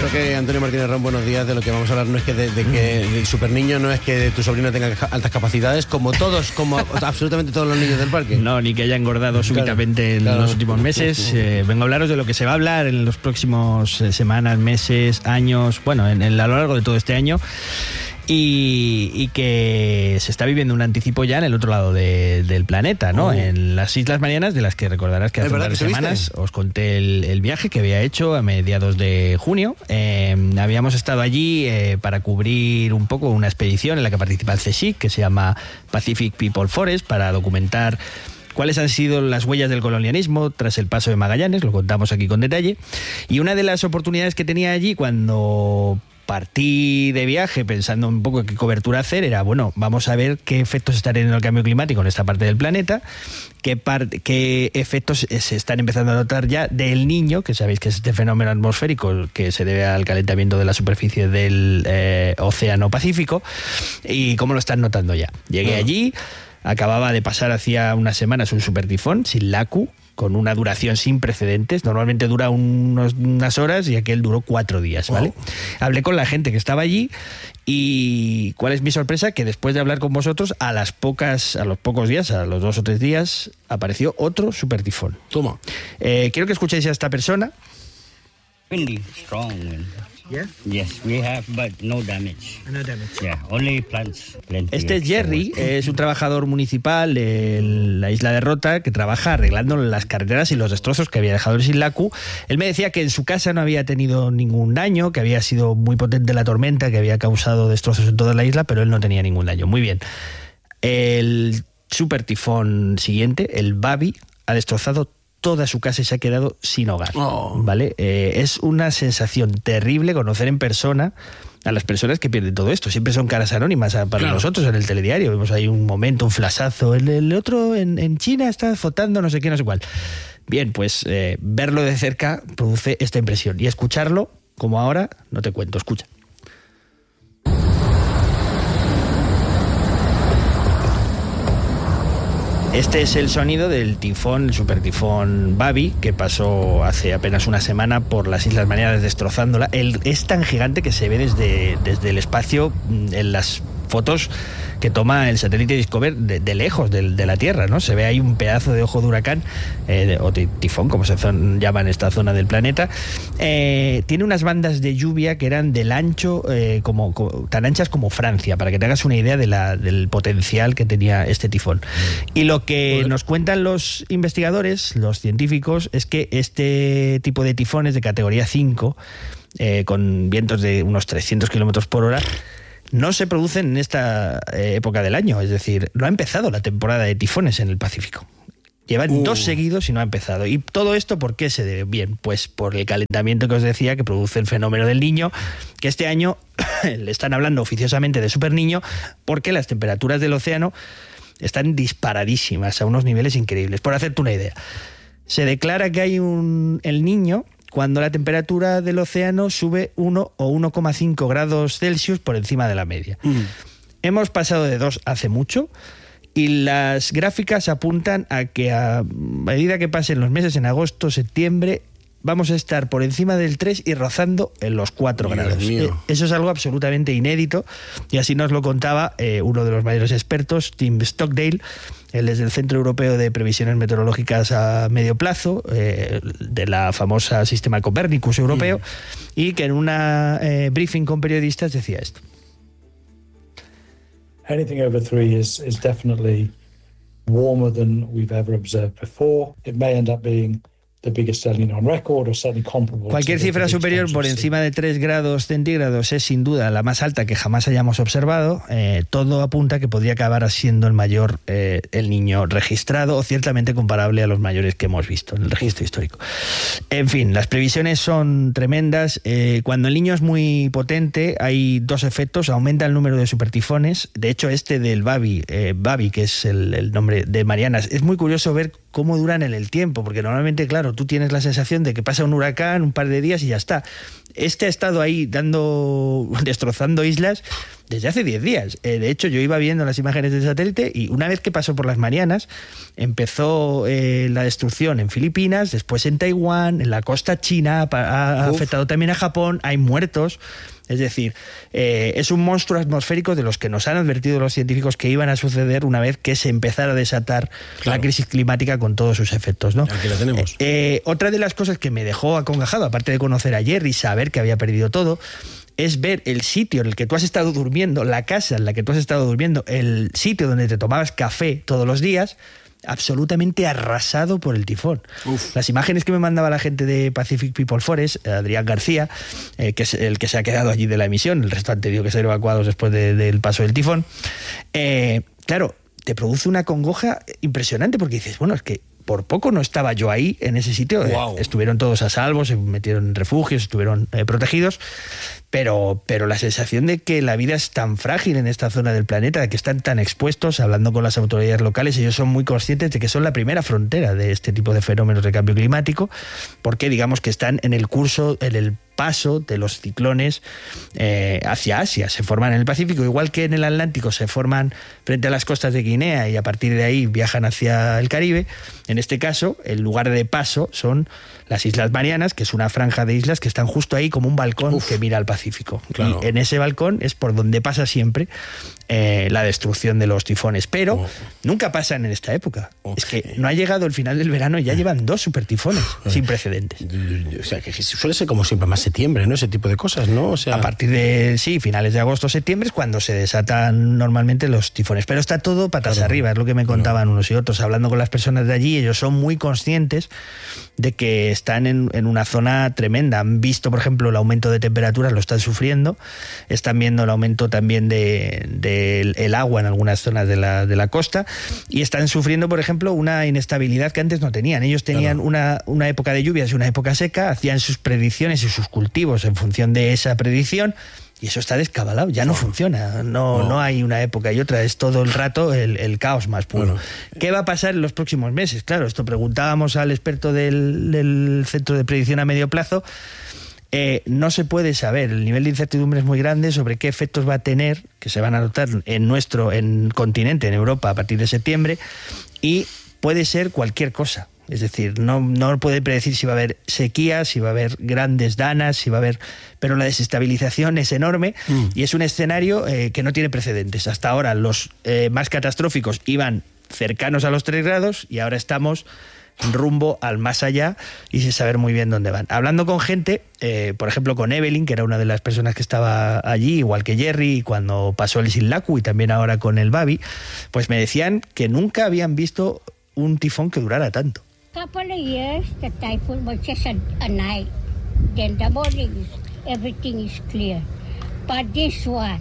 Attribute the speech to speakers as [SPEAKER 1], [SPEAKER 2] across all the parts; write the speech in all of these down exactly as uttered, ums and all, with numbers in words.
[SPEAKER 1] dicho que Antonio Martínez Ron, buenos días. De lo que vamos a hablar no es que de, de que el super niño, no es que tu sobrino tenga altas capacidades, como todos, como absolutamente todos los niños del parque.
[SPEAKER 2] No, ni que haya engordado súbitamente claro, en claro. los últimos meses. Eh, vengo a hablaros de lo que se va a hablar en los próximos eh, semanas, meses, años, bueno, en, en, a lo largo de todo este año. Y, y que se está viviendo un anticipo ya en el otro lado de, del planeta, ¿no? Oh. En las Islas Marianas, de las que recordarás que hace un par de semanas os conté el, el viaje que había hecho a mediados de junio. Eh, habíamos estado allí eh, para cubrir un poco una expedición en la que participa el CSIC, que se llama Pacific People Forest, para documentar cuáles han sido las huellas del colonialismo tras el paso de Magallanes. Lo contamos aquí con detalle. Y una de las oportunidades que tenía allí cuando partí de viaje pensando un poco qué cobertura hacer era, bueno, vamos a ver qué efectos está teniendo el cambio climático en esta parte del planeta, qué, parte, qué efectos se están empezando a notar ya del Niño, que sabéis que es este fenómeno atmosférico que se debe al calentamiento de la superficie del eh, Océano Pacífico, y cómo lo están notando ya. Llegué oh. allí, acababa de pasar hacía unas semanas un supertifón, Sinlaku, con una duración sin precedentes. Normalmente dura unos, unas horas y aquel duró cuatro días, ¿vale? Wow. Hablé con la gente que estaba allí y ¿cuál es mi sorpresa? Que después de hablar con vosotros, a las pocas, a los pocos días, a los dos o tres días, apareció otro supertifón.
[SPEAKER 1] Toma.
[SPEAKER 2] Eh, quiero que escuchéis a esta persona.
[SPEAKER 3] Windy, strong wind. Yeah? Yes, we have, but no damage.
[SPEAKER 2] No damage.
[SPEAKER 3] Yeah, only plants.
[SPEAKER 2] Este es Jerry, es un trabajador municipal de la isla de Rota que trabaja arreglando las carreteras y los destrozos que había dejado el Sinlaku. Él me decía que en su casa no había tenido ningún daño, que había sido muy potente la tormenta, que había causado destrozos en toda la isla, pero él no tenía ningún daño. Muy bien. El super tifón siguiente, el Babi, ha destrozado toda su casa y se ha quedado sin hogar. Oh. ¿Vale? Eh, es una sensación terrible conocer en persona a las personas que pierden todo esto. Siempre son caras anónimas para claro. nosotros en el telediario. Vemos ahí un momento, un flashazo. El, el otro en, en China está flotando no sé qué, no sé cuál. Bien, pues eh, verlo de cerca produce esta impresión. Y escucharlo, como ahora, no te cuento. Escucha. Este es el sonido del tifón, el supertifón Babi, que pasó hace apenas una semana por las Islas Marianas destrozándola. El, es tan gigante que se ve desde, desde el espacio en las fotos que toma el satélite Discover de, de lejos de, de la Tierra, ¿no? Se ve ahí un pedazo de ojo de huracán, eh, de, o tifón, como se son, llama en esta zona del planeta. Eh, tiene unas bandas de lluvia que eran del ancho, eh, como, como tan anchas como Francia, para que te hagas una idea de la, del potencial que tenía este tifón. Y lo que nos cuentan los investigadores, los científicos, es que este tipo de tifones de categoría cinco, eh, con vientos de unos trescientos kilómetros por hora, no se producen en esta eh, época del año. Es decir, no ha empezado la temporada de tifones en el Pacífico. Llevan uh. dos seguidos y no ha empezado. ¿Y todo esto por qué se debe? Bien, pues por el calentamiento que os decía que produce el fenómeno del Niño, que este año le están hablando oficiosamente de Super Niño, porque las temperaturas del océano están disparadísimas a unos niveles increíbles. Por hacerte una idea, se declara que hay un el Niño cuando la temperatura del océano sube uno o uno coma cinco grados Celsius por encima de la media. Mm. Hemos pasado de dos hace mucho y las gráficas apuntan a que a medida que pasen los meses en agosto, septiembre, vamos a estar por encima del tres y rozando en los cuatro grados. Mío. Eso es algo absolutamente inédito y así nos lo contaba eh, uno de los mayores expertos, Tim Stockdale. Él es del Centro Europeo de Previsiones Meteorológicas a Medio Plazo, eh, de la famosa Sistema Copernicus europeo, mm. y que en una eh, briefing con periodistas decía esto.
[SPEAKER 4] Anything over three is, is definitely warmer than we've ever observed before. It may end up being the biggest El Niño on record or certainly comparable.
[SPEAKER 2] Cualquier cifra superior por encima de tres grados centígrados es sin duda la más alta que jamás hayamos observado. Eh, todo apunta a que podría acabar siendo el mayor eh, El Niño registrado, o ciertamente comparable a los mayores que hemos visto en el registro histórico. En fin, las previsiones son tremendas. Eh, cuando el Niño es muy potente hay dos efectos: aumenta el número de supertifones. De hecho, este del Babi, eh, Babi, que es el, el nombre de Marianas, es muy curioso ver cómo duran en el tiempo, porque normalmente, claro, tú tienes la sensación de que pasa un huracán un par de días y ya está. este ha estado ahí dando, destrozando islas desde hace diez días. Eh, de hecho, yo iba viendo las imágenes del satélite y una vez que pasó por las Marianas, empezó eh, la destrucción en Filipinas, después en Taiwán, en la costa china, ha, ha afectado también a Japón, hay muertos. Es decir, eh, es un monstruo atmosférico de los que nos han advertido los científicos que iban a suceder una vez que se empezara a desatar claro. la crisis climática con todos sus efectos, ¿no?
[SPEAKER 1] Aquí la tenemos.
[SPEAKER 2] Eh, eh, otra de las cosas que me dejó acongojado, aparte de conocer a Jerry y saber que había perdido todo, es ver el sitio en el que tú has estado durmiendo, la casa en la que tú has estado durmiendo, el sitio donde te tomabas café todos los días, absolutamente arrasado por el tifón. Uf. Las imágenes que me mandaba la gente de Pacific People Forest, Adrián García, eh, que es el que se ha quedado allí de la emisión, el resto han tenido que ser evacuados después de, del paso del tifón, eh, claro, te produce una congoja impresionante porque dices, bueno, es que por poco no estaba yo ahí, en ese sitio. Wow. Estuvieron todos a salvo, se metieron en refugios, estuvieron eh, protegidos, pero, pero la sensación de que la vida es tan frágil en esta zona del planeta, de que están tan expuestos, hablando con las autoridades locales, ellos son muy conscientes de que son la primera frontera de este tipo de fenómenos de cambio climático, porque digamos que están en el curso, en el paso de los ciclones eh, hacia Asia. Se forman en el Pacífico, igual que en el Atlántico se forman frente a las costas de Guinea y a partir de ahí viajan hacia el Caribe. En este caso, el lugar de paso son las Islas Marianas, que es una franja de islas que están justo ahí como un balcón Uf, que mira al Pacífico. Claro. Y en ese balcón es por donde pasa siempre eh, la destrucción de los tifones. Pero oh. nunca pasan en esta época. Okay. Es que no ha llegado el final del verano y ya llevan dos supertifones sin precedentes.
[SPEAKER 1] O sea, que suele ser como siempre más septiembre, ¿no? Ese tipo de cosas, ¿no? O sea...
[SPEAKER 2] A partir de, sí, finales de agosto, septiembre es cuando se desatan normalmente los tifones. Pero está todo patas claro. arriba, es lo que me contaban claro. unos y otros. Hablando con las personas de allí, ellos son muy conscientes de que están en, en una zona tremenda. Han visto, por ejemplo, el aumento de temperaturas, lo están sufriendo. Están viendo el aumento también de, de el, el agua en algunas zonas de la, de la costa. Y están sufriendo, por ejemplo, una inestabilidad que antes no tenían. Ellos tenían claro. una, una época de lluvias y una época seca, hacían sus predicciones y sus cultivos en función de esa predicción. Y eso está descabalado, ya no funciona, no, no. no hay una época y otra, es todo el rato el, el caos más puro. Bueno. ¿Qué va a pasar en los próximos meses? Claro, esto preguntábamos al experto del, del Centro de Predicción a Medio Plazo, eh, no se puede saber, el nivel de incertidumbre es muy grande sobre qué efectos va a tener, que se van a notar en nuestro en continente, en Europa, a partir de septiembre, y puede ser cualquier cosa. Es decir, no, no puede predecir si va a haber sequías, si va a haber grandes danas, si va a haber... Pero la desestabilización es enorme mm. y es un escenario eh, que no tiene precedentes. Hasta ahora los eh, más catastróficos iban cercanos a los tres grados y ahora estamos rumbo al más allá y sin saber muy bien dónde van. Hablando con gente, eh, por ejemplo con Evelyn, que era una de las personas que estaba allí, igual que Jerry, cuando pasó el Sinlaku y también ahora con el Babi, pues me decían que nunca habían visto un tifón que durara tanto.
[SPEAKER 5] Couple of years, the typhoon was just a, a night. Then the morning, is, everything is clear. But this one,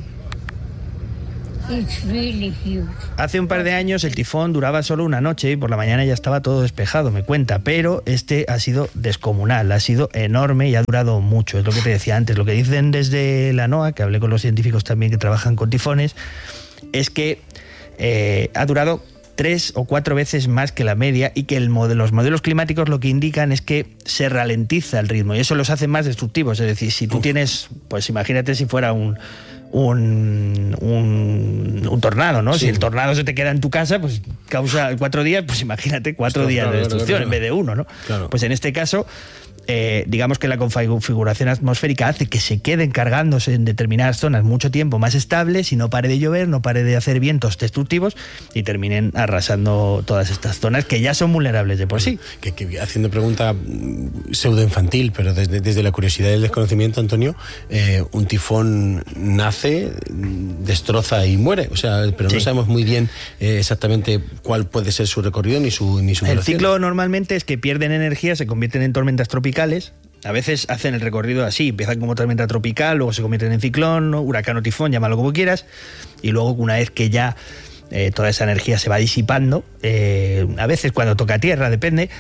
[SPEAKER 5] it's really huge.
[SPEAKER 2] Hace un par de años el tifón duraba solo una noche y por la mañana ya estaba todo despejado, me cuenta. Pero este ha sido descomunal, ha sido enorme y ha durado mucho. Es lo que te decía antes. Lo que dicen desde la NOAA, que hablé con los científicos también que trabajan con tifones, es que eh, ha durado tres o cuatro veces más que la media y que el modelo, los modelos climáticos lo que indican es que se ralentiza el ritmo y eso los hace más destructivos. Es decir, si tú Uf. tienes, pues imagínate si fuera un un, un, un tornado, ¿no? Sí. Si el tornado se te queda en tu casa, pues causa cuatro días, pues imagínate cuatro Esto, días claro, de destrucción claro, claro. en vez de uno, ¿no? Claro. Pues en este caso... Eh, digamos que la configuración atmosférica hace que se queden cargándose en determinadas zonas mucho tiempo más estables y no pare de llover, no pare de hacer vientos destructivos y terminen arrasando todas estas zonas que ya son vulnerables de por sí.
[SPEAKER 1] Que, que haciendo pregunta pseudoinfantil, pero desde, desde la curiosidad y el desconocimiento, Antonio, eh, un tifón nace, destroza y muere, o sea, pero sí. no sabemos muy bien eh, exactamente cuál puede ser su recorrido ni su ni su
[SPEAKER 2] El duración. Ciclo normalmente es que pierden energía, se convierten en tormentas tropicales. A veces hacen el recorrido así, empiezan como tormenta tropical, luego se convierten en ciclón, huracán o tifón, llámalo como quieras, y luego una vez que ya eh, toda esa energía se va disipando, eh, a veces cuando toca tierra, depende,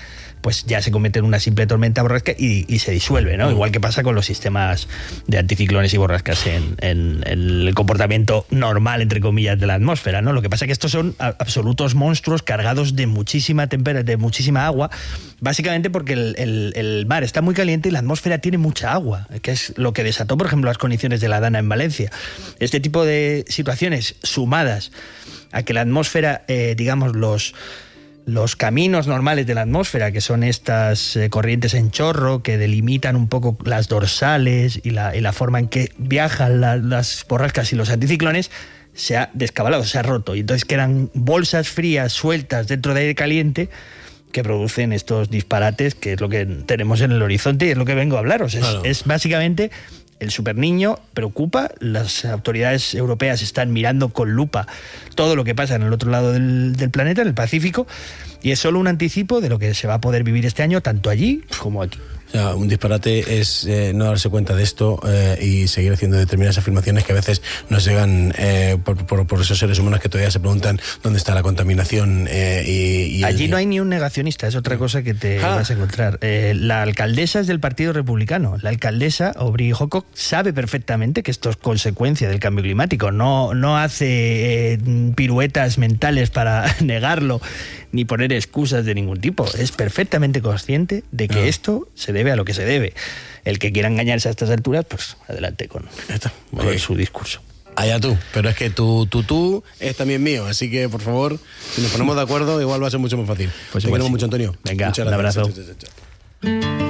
[SPEAKER 2] pues ya se convierte en una simple tormenta borrasca y, y se disuelve, ¿no? Igual que pasa con los sistemas de anticiclones y borrascas en, en, en el comportamiento normal, entre comillas, de la atmósfera, ¿no? Lo que pasa es que estos son absolutos monstruos cargados de muchísima temperatura, de muchísima agua, básicamente porque el, el, el mar está muy caliente y la atmósfera tiene mucha agua, que es lo que desató, por ejemplo, las condiciones de la Dana en Valencia. Este tipo de situaciones sumadas a que la atmósfera, eh, digamos, los, los caminos normales de la atmósfera, que son estas eh, corrientes en chorro, que delimitan un poco las dorsales y la, y la forma en que viajan la, las borrascas y los anticiclones, se ha descabalado, se ha roto. Y entonces quedan bolsas frías sueltas dentro de aire caliente que producen estos disparates, que es lo que tenemos en el horizonte y es lo que vengo a hablaros. Es, claro. es básicamente... El superniño preocupa, las autoridades europeas están mirando con lupa todo lo que pasa en el otro lado del, del planeta, en el Pacífico, y es solo un anticipo de lo que se va a poder vivir este año, tanto allí como aquí.
[SPEAKER 1] O sea, un disparate es eh, no darse cuenta de esto eh, y seguir haciendo determinadas afirmaciones que a veces nos llegan eh, por, por, por esos seres humanos que todavía se preguntan dónde está la contaminación. Eh, y, y
[SPEAKER 2] Allí
[SPEAKER 1] el...
[SPEAKER 2] no hay ni un negacionista, es otra cosa que te ah. vas a encontrar. Eh, la alcaldesa es del Partido Republicano. La alcaldesa, Aubrey Hocock, sabe perfectamente que esto es consecuencia del cambio climático. No, no hace eh, piruetas mentales para negarlo ni poner excusas de ningún tipo. Es perfectamente consciente de que no. esto se debe a lo que se debe. El que quiera engañarse a estas alturas, pues adelante con, con okay. su discurso.
[SPEAKER 1] Allá tú, pero es que tu tú, tú es también mío, así que por favor, si nos ponemos de acuerdo, igual va a ser mucho más fácil.
[SPEAKER 2] Pues
[SPEAKER 1] te queremos
[SPEAKER 2] sí.
[SPEAKER 1] mucho, Antonio.
[SPEAKER 2] Venga,
[SPEAKER 1] muchas
[SPEAKER 2] un abrazo.
[SPEAKER 1] Chao, chao, chao, chao.